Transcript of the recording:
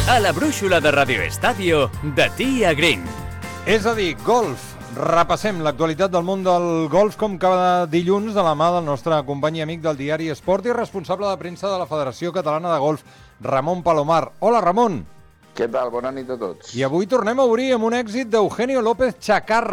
a la brúixola de Radio Estadio de Tia Green. És a dir, golf. Repassem l'actualitat del món del golf com cada dilluns de la mà del nostre company i amic del diari Esport i responsable de premsa de la Federació Catalana de Golf, Ramon Palomar. Hola, Ramon. Què tal? Bona nit a tots. I avui tornem a obrir amb un èxit d'Eugenio López Chacarra.